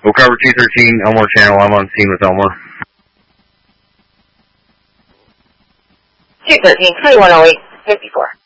Cover 213, Elmore Channel. I'm on scene with Elmore. 213, 2108, 54.